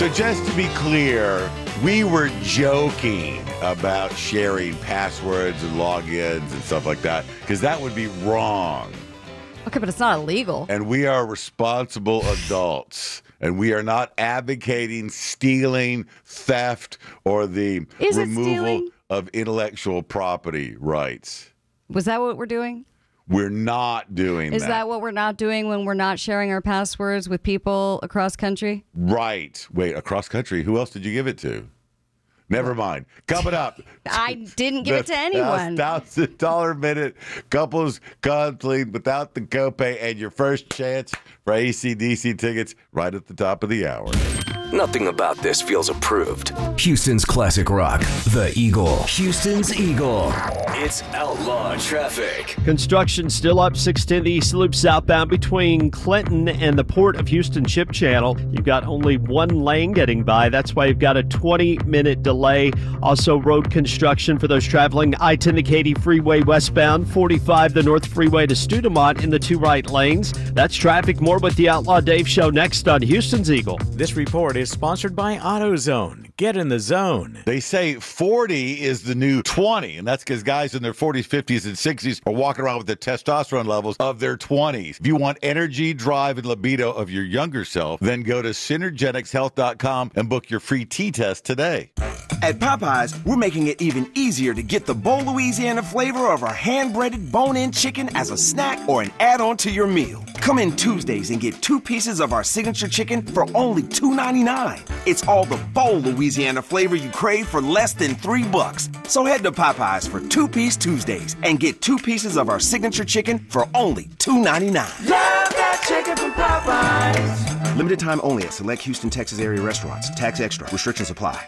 So just to be clear, we were joking about sharing passwords and logins and stuff like that, because that would be wrong. Okay, but it's not illegal. And we are responsible adults. And we are not advocating stealing, theft, or the removal of intellectual property rights. Was that what we're doing? We're not doing that. Is that what we're not doing when we're not sharing our passwords with people across country? Right. Wait, across country? Who else did you give it to? Never mind. Coming up. I didn't give it to anyone. $1,000 minute couples counseling without the copay and your first chance for AC/DC tickets right at the top of the hour. Nothing about this feels approved. Houston's classic rock, The Eagle. Houston's Eagle. It's Outlaw Traffic. Construction still up 610 East Loop southbound between Clinton and the Port of Houston Ship Channel. You've got only one lane getting by. That's why you've got a 20-minute delay. Also road construction for those traveling I-10 to Katy Freeway westbound, 45 the North Freeway to Studemont in the two right lanes. That's traffic. More with the Outlaw Dave Show next on Houston's Eagle. This report is sponsored by AutoZone. Get in the zone. They say 40 is the new 20, and that's because guys in their 40s, 50s, and 60s are walking around with the testosterone levels of their 20s. If you want energy, drive, and libido of your younger self, then go to synergeticshealth.com and book your free T-test today. At Popeyes, we're making it even easier to get the Bow Louisiana flavor of our hand-breaded bone-in chicken as a snack or an add-on to your meal. Come in Tuesdays and get 2 pieces of our signature chicken for only $2.99. It's all the Bow Louisiana flavor you crave for less than $3. So head to Popeyes for 2-piece Tuesdays and get 2 pieces of our signature chicken for only $2.99. Love that chicken from Popeyes. Limited time only at select Houston, Texas area restaurants. Tax extra. Restrictions apply.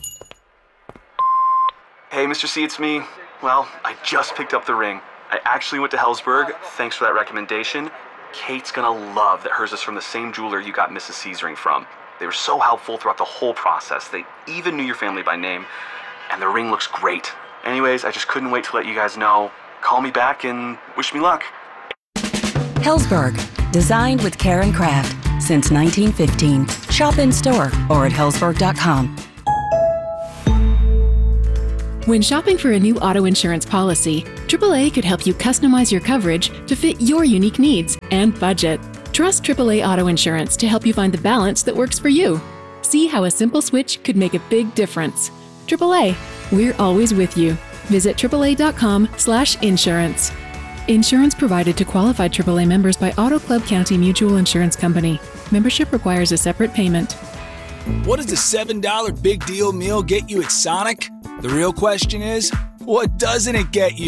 Hey, Mr. C, it's me. Well, I just picked up the ring. I actually went to Helzberg. Thanks for that recommendation. Kate's gonna love that hers is from the same jeweler you got Mrs. C's ring from. They were so helpful throughout the whole process. They even knew your family by name, and the ring looks great. Anyways, I just couldn't wait to let you guys know. Call me back and wish me luck. Helzberg, designed with care and craft since 1915. Shop in store or at helzberg.com. When shopping for a new auto insurance policy, AAA could help you customize your coverage to fit your unique needs and budget. Trust AAA Auto Insurance to help you find the balance that works for you. See how a simple switch could make a big difference. AAA, we're always with you. Visit AAA.com/insurance. Insurance provided to qualified AAA members by Auto Club County Mutual Insurance Company. Membership requires a separate payment. What does the $7 big deal meal get you at Sonic? The real question is, what doesn't it get you?